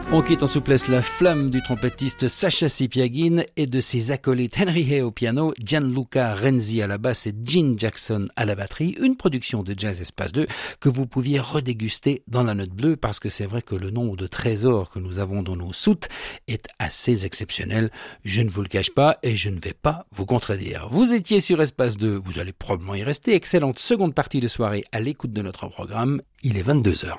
On quitte en souplesse la flamme du trompettiste Sacha Sipiagin et de ses acolytes Henry Hay au piano, Gianluca Renzi à la basse et Gene Jackson à la batterie. Une production de Jazz Espace 2 que vous pouviez redéguster dans la note bleue parce que c'est vrai que le nombre de trésors que nous avons dans nos soutes est assez exceptionnel. Je ne vous le cache pas et je ne vais pas vous contredire. Vous étiez sur Espace 2, vous allez probablement y rester. Excellente seconde partie de soirée à l'écoute de notre programme. Il est 22h.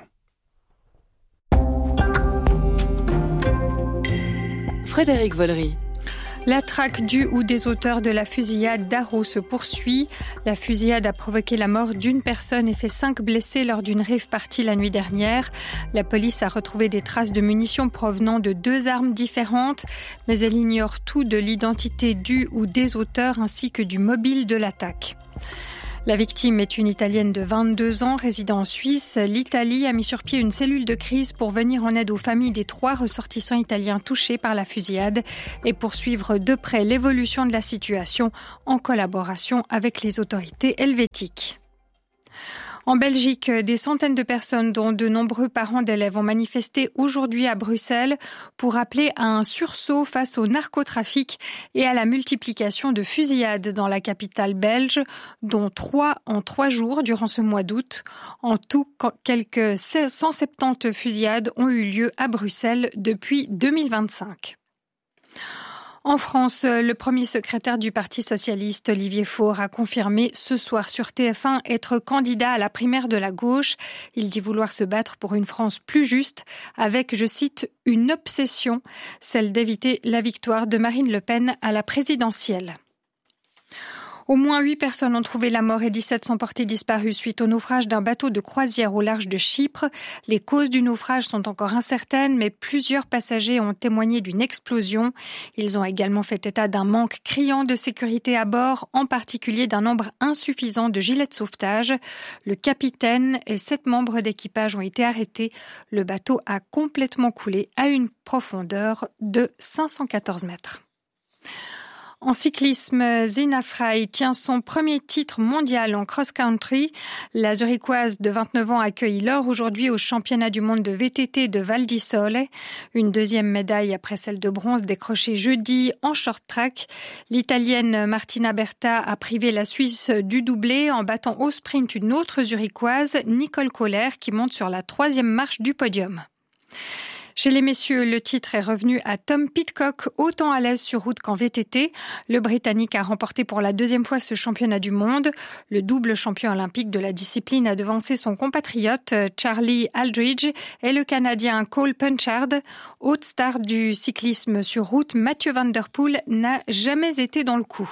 Frédéric Vollery. La traque du ou des auteurs de la fusillade d'Arro se poursuit. La fusillade a provoqué la mort d'une personne et fait 5 blessés lors d'une rave party la nuit dernière. La police a retrouvé des traces de munitions provenant de 2 armes différentes, mais elle ignore tout de l'identité du ou des auteurs ainsi que du mobile de l'attaque. La victime est une Italienne de 22 ans, résidant en Suisse. L'Italie a mis sur pied une cellule de crise pour venir en aide aux familles des 3 ressortissants italiens touchés par la fusillade et poursuivre de près l'évolution de la situation en collaboration avec les autorités helvétiques. En Belgique, des centaines de personnes, dont de nombreux parents d'élèves, ont manifesté aujourd'hui à Bruxelles pour appeler à un sursaut face au narcotrafic et à la multiplication de fusillades dans la capitale belge, dont 3 en 3 jours durant ce mois d'août. En tout, quelques 170 fusillades ont eu lieu à Bruxelles depuis 2025. En France, le premier secrétaire du Parti socialiste, Olivier Faure, a confirmé ce soir sur TF1 être candidat à la primaire de la gauche. Il dit vouloir se battre pour une France plus juste avec, je cite, une obsession, celle d'éviter la victoire de Marine Le Pen à la présidentielle. Au moins 8 personnes ont trouvé la mort et 17 sont portées disparues suite au naufrage d'un bateau de croisière au large de Chypre. Les causes du naufrage sont encore incertaines, mais plusieurs passagers ont témoigné d'une explosion. Ils ont également fait état d'un manque criant de sécurité à bord, en particulier d'un nombre insuffisant de gilets de sauvetage. Le capitaine et 7 membres d'équipage ont été arrêtés. Le bateau a complètement coulé à une profondeur de 514 mètres. En cyclisme, Zina Frey tient son premier titre mondial en cross-country. La Zurichoise de 29 ans accueille l'or aujourd'hui au championnat du monde de VTT de Val di Sole. Une deuxième médaille après celle de bronze décrochée jeudi en short track. L'Italienne Martina Berta a privé la Suisse du doublé en battant au sprint une autre Zurichoise, Nicole Kohler, qui monte sur la 3e marche du podium. Chez les messieurs, le titre est revenu à Tom Pidcock, autant à l'aise sur route qu'en VTT. Le Britannique a remporté pour la 2e fois ce championnat du monde. Le double champion olympique de la discipline a devancé son compatriote Charlie Aldridge et le Canadien Cole Punchard. Haute star du cyclisme sur route, Mathieu Van Der Poel n'a jamais été dans le coup.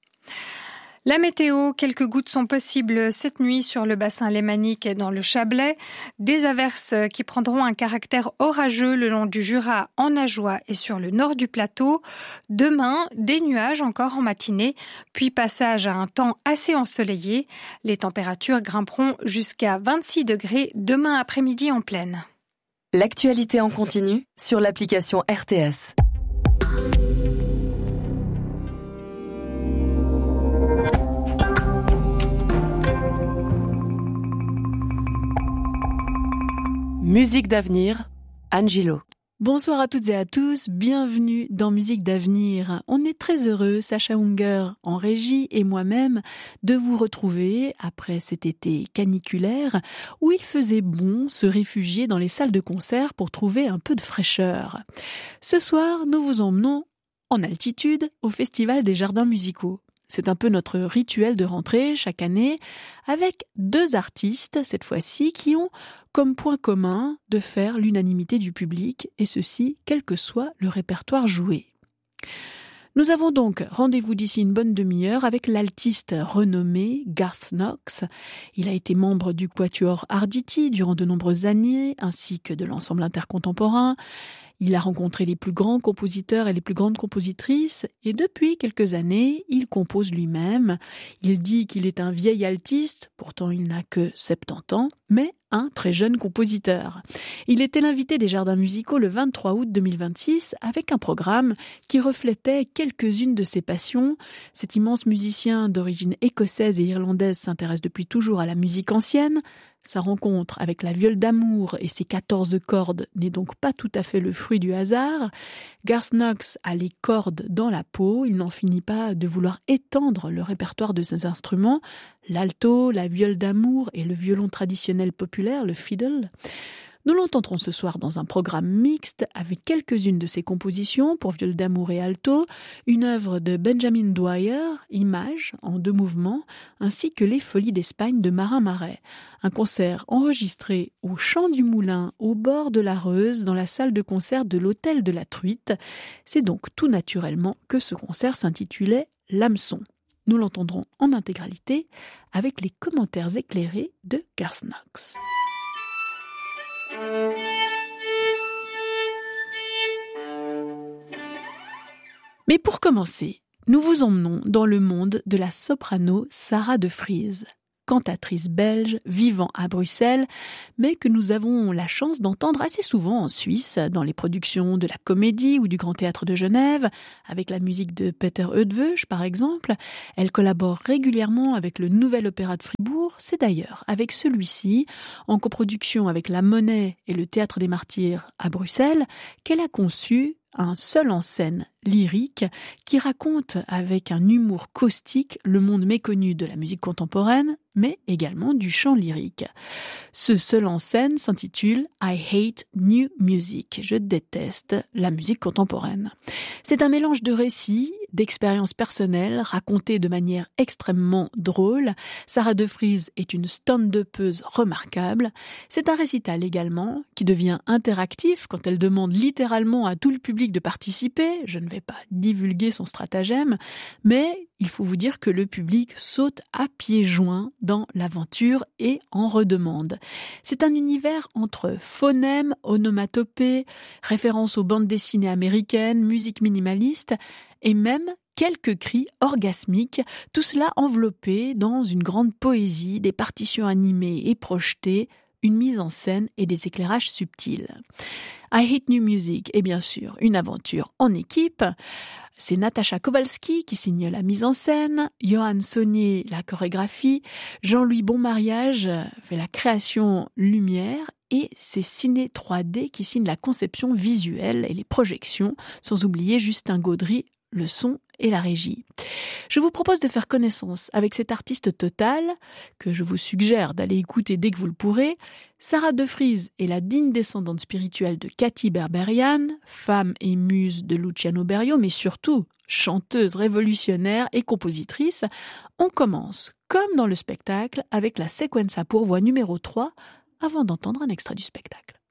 La météo, quelques gouttes sont possibles cette nuit sur le bassin lémanique et dans le Chablais. Des averses qui prendront un caractère orageux le long du Jura, en Ajoie et sur le nord du plateau. Demain, des nuages encore en matinée, puis passage à un temps assez ensoleillé. Les températures grimperont jusqu'à 26 degrés demain après-midi en plaine. L'actualité en continu sur l'application RTS. Musique d'avenir, Angelo. Bonsoir à toutes et à tous, bienvenue dans Musique d'avenir. On est très heureux, Sacha Unger en régie et moi-même, de vous retrouver après cet été caniculaire où il faisait bon se réfugier dans les salles de concert pour trouver un peu de fraîcheur. Ce soir, nous vous emmenons en altitude au Festival des Jardins Musicaux. C'est un peu notre rituel de rentrée chaque année, avec 2 artistes, cette fois-ci, qui ont comme point commun de faire l'unanimité du public, et ceci, quel que soit le répertoire joué. Nous avons donc rendez-vous d'ici une bonne demi-heure avec l'altiste renommé Garth Knox. Il a été membre du Quatuor Arditi durant de nombreuses années, ainsi que de l'ensemble intercontemporain. Il a rencontré les plus grands compositeurs et les plus grandes compositrices et depuis quelques années, il compose lui-même. Il dit qu'il est un vieil altiste, pourtant il n'a que 70 ans, mais un très jeune compositeur. Il était l'invité des Jardins Musicaux le 23 août 2026 avec un programme qui reflétait quelques-unes de ses passions. Cet immense musicien d'origine écossaise et irlandaise s'intéresse depuis toujours à la musique ancienne. Sa rencontre avec la viole d'amour et ses 14 cordes n'est donc pas tout à fait le fruit du hasard. Garth Knox a les cordes dans la peau, il n'en finit pas de vouloir étendre le répertoire de ses instruments, l'alto, la viole d'amour et le violon traditionnel populaire, le fiddle. Nous l'entendrons ce soir dans un programme mixte avec quelques-unes de ses compositions pour viole d'amour et alto, une œuvre de Benjamin Dwyer, Images, en 2 mouvements, ainsi que Les Folies d'Espagne de Marin Marais. Un concert enregistré au Champ du Moulin, au bord de la Reuse, dans la salle de concert de l'Hôtel de la Truite. C'est donc tout naturellement que ce concert s'intitulait « L'hameçon ». Nous l'entendrons en intégralité avec les commentaires éclairés de Garth Knox. Mais pour commencer, nous vous emmenons dans le monde de la soprano Sarah de Vries, cantatrice belge vivant à Bruxelles, mais que nous avons la chance d'entendre assez souvent en Suisse, dans les productions de la Comédie ou du Grand Théâtre de Genève, avec la musique de Peter Eötvös par exemple. Elle collabore régulièrement avec le Nouvel Opéra de Fribourg, c'est d'ailleurs avec celui-ci, en coproduction avec la Monnaie et le Théâtre des Martyrs à Bruxelles, qu'elle a conçu un seul en scène lyrique qui raconte avec un humour caustique le monde méconnu de la musique contemporaine, mais également du chant lyrique. Ce seul en scène s'intitule « I hate new music ». Je déteste la musique contemporaine. C'est un mélange de récits, d'expériences personnelles racontées de manière extrêmement drôle. Sarah de Vries est une stand-upeuse remarquable. C'est un récital également qui devient interactif quand elle demande littéralement à tout le public de participer. Je ne vais pas divulguer son stratagème, mais il faut vous dire que le public saute à pieds joints dans l'aventure et en redemande. C'est un univers entre phonèmes, onomatopées, références aux bandes dessinées américaines, musique minimaliste et même quelques cris orgasmiques, tout cela enveloppé dans une grande poésie, des partitions animées et projetées, une mise en scène et des éclairages subtils. I Hate New Music est bien sûr une aventure en équipe. C'est Natacha Kowalski qui signe la mise en scène, Johan Saunier la chorégraphie, Jean-Louis Bonmariage fait la création lumière et c'est Ciné 3D qui signe la conception visuelle et les projections, sans oublier Justin Gaudry, le son et la régie. Je vous propose de faire connaissance avec cet artiste total, que je vous suggère d'aller écouter dès que vous le pourrez. Sarah de Vries est la digne descendante spirituelle de Katy Berberian, femme et muse de Luciano Berio, mais surtout chanteuse révolutionnaire et compositrice. On commence, comme dans le spectacle, avec la sequenza pour voix numéro 3, avant d'entendre un extrait du spectacle.